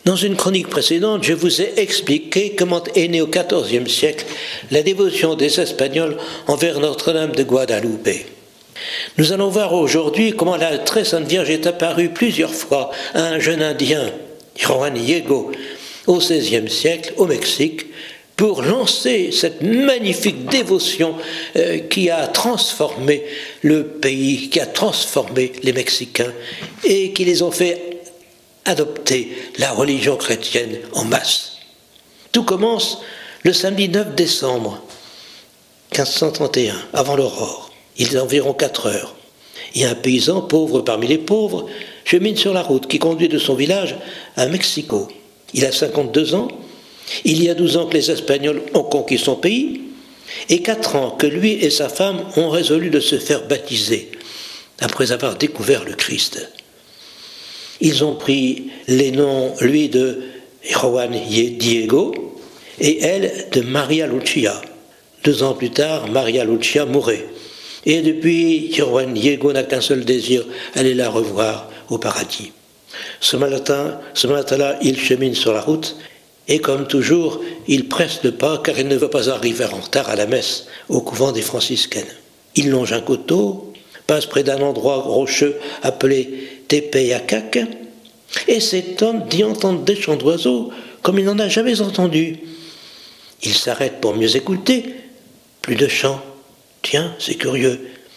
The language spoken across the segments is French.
Dans une chronique précédente, je vous ai expliqué comment est née au XIVe siècle la dévotion des Espagnols envers Notre-Dame de Guadalupe. Nous allons voir aujourd'hui comment la très sainte Vierge est apparue plusieurs fois à un jeune Indien, Juan Diego, au XVIe siècle, au Mexique, pour lancer cette magnifique dévotion qui a transformé le pays, qui a transformé les Mexicains et qui les ont fait adopter la religion chrétienne en masse. Tout commence le samedi 9 décembre 1531, avant l'aurore. Il est environ 4 heures. Et un paysan, pauvre parmi les pauvres, chemine sur la route qui conduit de son village à Mexico. Il a 52 ans. Il y a 12 ans que les Espagnols ont conquis son pays et 4 ans que lui et sa femme ont résolu de se faire baptiser après avoir découvert le Christ. Ils ont pris les noms, lui, de Juan Diego et elle de Maria Lucia. 2 ans plus tard, Maria Lucia mourait. Et depuis, Juan Diego n'a qu'un seul désir, aller la revoir au paradis. Ce matin-là, il chemine sur la route et comme toujours, il presse le pas car il ne veut pas arriver en retard à la messe au couvent des franciscaines. Il longe un coteau, passe près d'un endroit rocheux appelé Tepeyacac et s'étonne d'y entendre des chants d'oiseaux comme il n'en a jamais entendu. Il s'arrête pour mieux écouter. Plus de chants. Tiens, c'est curieux.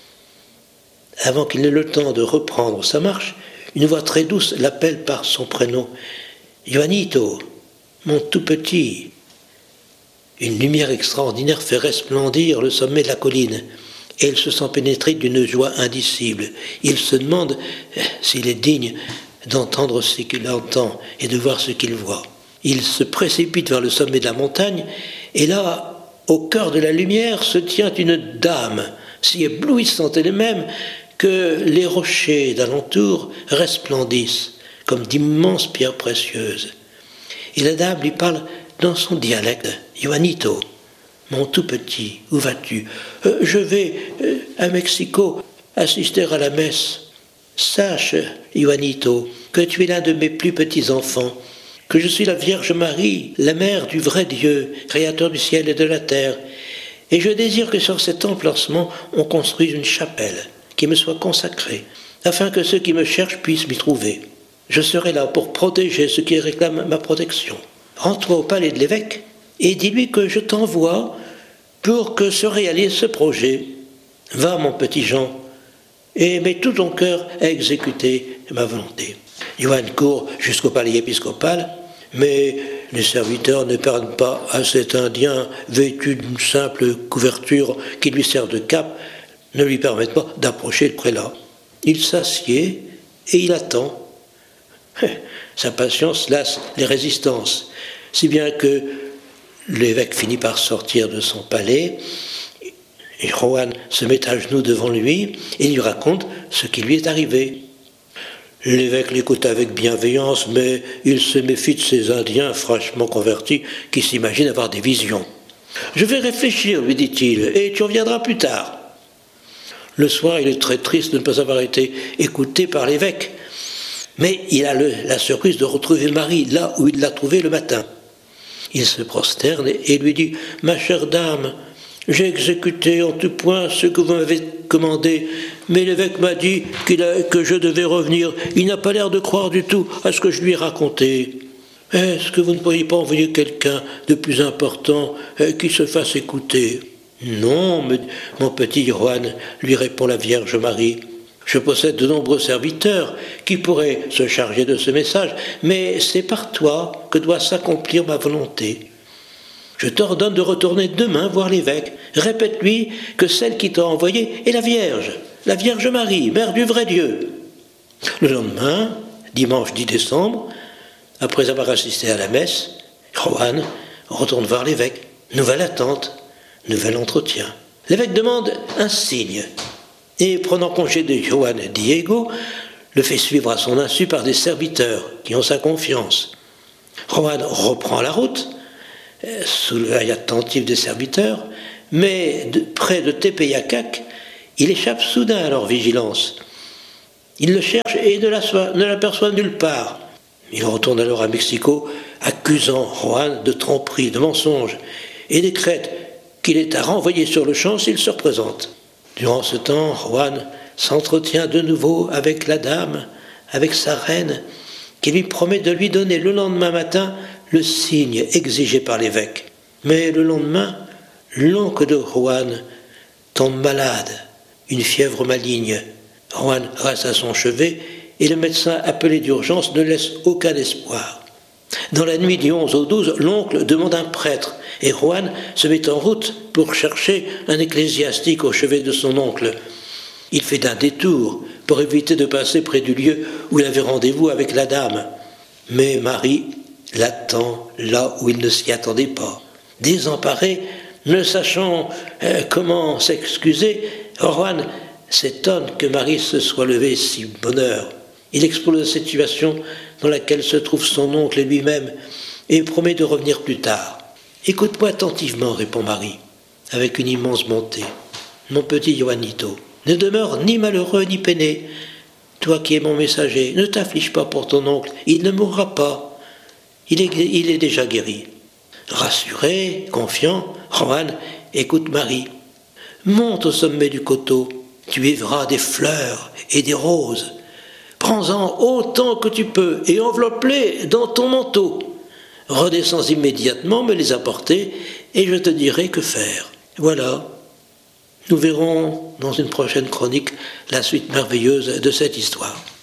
Avant qu'il n'ait le temps de reprendre sa marche, une voix très douce l'appelle par son prénom. « Juanito, mon tout petit !» Une lumière extraordinaire fait resplendir le sommet de la colline et il se sent pénétré d'une joie indicible. Il se demande s'il est digne d'entendre ce qu'il entend et de voir ce qu'il voit. Il se précipite vers le sommet de la montagne et là, au cœur de la lumière, se tient une dame, si éblouissante elle-même que les rochers d'alentour resplendissent comme d'immenses pierres précieuses. Et la dame lui parle dans son dialecte. « Juanito, mon tout petit, où vas-tu ? Je vais à Mexico assister à la messe. Sache, Juanito, que tu es l'un de mes plus petits enfants, que je suis la Vierge Marie, la mère du vrai Dieu, créateur du ciel et de la terre, et je désire que sur cet emplacement on construise une chapelle qui me soit consacrée, afin que ceux qui me cherchent puissent m'y trouver. Je serai là pour protéger ceux qui réclament ma protection. Rends-toi au palais de l'évêque et dis-lui que je t'envoie pour que se réalise ce projet. Va, mon petit Jean, et mets tout ton cœur à exécuter ma volonté. » Juan court jusqu'au palais épiscopal, mais les serviteurs ne parlent pas à cet Indien vêtu d'une simple couverture qui lui sert de cape, ne lui permettent pas d'approcher le prélat. Il s'assied et il attend. Sa patience lasse les résistances, si bien que l'évêque finit par sortir de son palais. Et Juan se met à genoux devant lui et lui raconte ce qui lui est arrivé. L'évêque l'écoute avec bienveillance, mais il se méfie de ces Indiens fraîchement convertis qui s'imaginent avoir des visions. « Je vais réfléchir, lui dit-il, et tu reviendras plus tard. » Le soir, il est très triste de ne pas avoir été écouté par l'évêque, mais il a la surprise de retrouver Marie là où il l'a trouvée le matin. Il se prosterne et lui dit « Ma chère dame, j'ai exécuté en tout point ce que vous m'avez commandé, mais l'évêque m'a dit que je devais revenir. Il n'a pas l'air de croire du tout à ce que je lui ai raconté. Est-ce que vous ne pourriez pas envoyer quelqu'un de plus important qui se fasse écouter ?»« Non, mon petit Juan, lui répond la Vierge Marie. Je possède de nombreux serviteurs qui pourraient se charger de ce message, mais c'est par toi que doit s'accomplir ma volonté. Je t'ordonne de retourner demain voir l'évêque. Répète-lui que celle qui t'a envoyé est la Vierge Marie, mère du vrai Dieu. » Le lendemain, dimanche 10 décembre, après avoir assisté à la messe, Juan retourne voir l'évêque. Nouvelle attente, nouvel entretien. L'évêque demande un signe et, prenant congé de Juan Diego, le fait suivre à son insu par des serviteurs qui ont sa confiance. Juan reprend la route, sous l'œil attentif des serviteurs, mais près de Tepeyacac, il échappe soudain à leur vigilance. Il le cherche et ne l'aperçoit nulle part. Il retourne alors à Mexico, accusant Juan de tromperie, de mensonge, et décrète qu'il est à renvoyer sur le champ s'il se représente. Durant ce temps, Juan s'entretient de nouveau avec la dame, avec sa reine, qui lui promet de lui donner le lendemain matin le signe exigé par l'évêque. Mais le lendemain, l'oncle de Juan tombe malade, une fièvre maligne. Juan reste à son chevet et le médecin appelé d'urgence ne laisse aucun espoir. Dans la nuit du 11 au 12, l'oncle demande un prêtre et Juan se met en route pour chercher un ecclésiastique au chevet de son oncle. Il fait d'un détour pour éviter de passer près du lieu où il avait rendez-vous avec la dame. Mais Marie l'attend là où il ne s'y attendait pas. Désemparé, ne sachant comment s'excuser, Juan s'étonne que Marie se soit levée si bonne heure. Il explose la situation dans laquelle se trouve son oncle et lui-même et promet de revenir plus tard. « Écoute-moi attentivement, répond Marie, avec une immense bonté. Mon petit Juanito, ne demeure ni malheureux ni peiné. Toi qui es mon messager, ne t'afflige pas pour ton oncle, il ne mourra pas. Il est déjà guéri. » Rassuré, confiant, Juan écoute Marie. « Monte au sommet du coteau, tu y verras des fleurs et des roses. Prends-en autant que tu peux et enveloppe-les dans ton manteau. Redescends immédiatement me les apporter et je te dirai que faire. » Voilà. Nous verrons dans une prochaine chronique la suite merveilleuse de cette histoire.